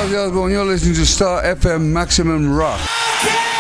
Ozzy Osbourne. You're listening to Star FM Maximum Rock.